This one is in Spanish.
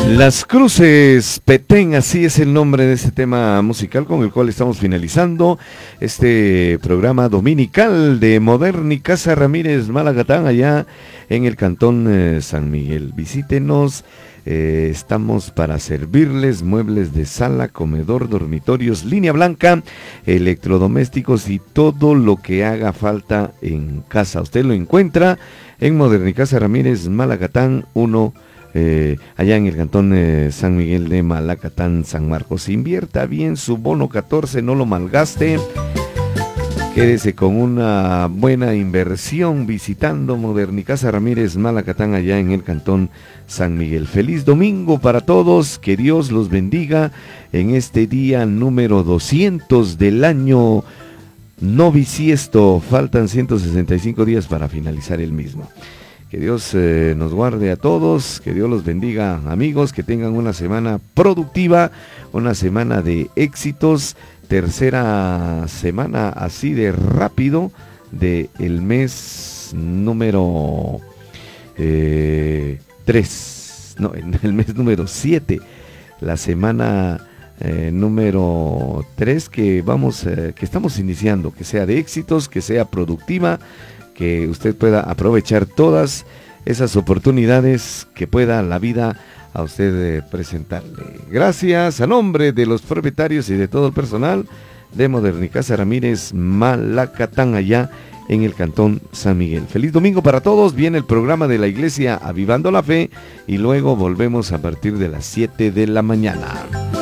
Las Cruces Petén, así es el nombre de este tema musical con el cual estamos finalizando este programa dominical de Moderni Casa Ramírez Malagatán, allá en el cantón San Miguel. Visítenos, estamos para servirles muebles de sala, comedor, dormitorios, línea blanca, electrodomésticos y todo lo que haga falta en casa. Usted lo encuentra en Moderni Casa Ramírez Malagatán 1, allá en el cantón San Miguel de Malacatán, San Marcos. Invierta bien su bono 14, no lo malgaste. Quédese con una buena inversión visitando Moderni Casa Ramírez Malacatán, allá en el cantón San Miguel. Feliz domingo para todos, que Dios los bendiga en este día número 200 del año no bisiesto. Faltan 165 días para finalizar el mismo. Que Dios nos guarde a todos, que Dios los bendiga, amigos, que tengan una semana productiva, una semana de éxitos, tercera semana así de rápido del mes número 3, no, en el mes número 7, la semana número 3 que estamos iniciando, que sea de éxitos, que sea productiva, que usted pueda aprovechar todas esas oportunidades que pueda la vida a usted presentarle. Gracias a nombre de los propietarios y de todo el personal de Moderni Casa Ramírez Malacatán, allá en el cantón San Miguel. Feliz domingo para todos. Viene el programa de la iglesia Avivando la Fe y luego volvemos a partir de las 7 de la mañana.